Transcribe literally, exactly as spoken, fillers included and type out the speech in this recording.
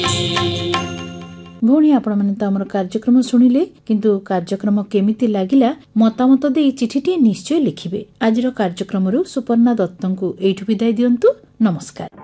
भौणी आपण मैंने तो आम कार्यक्रम शुणिले किंतु कार्यक्रम केमिति लागिला मतामत दे चिठीटी निश्चय लिखिबे। आज कार्यक्रम सुपर्णा दत्त को एठु विदाय दियंतु। नमस्कार।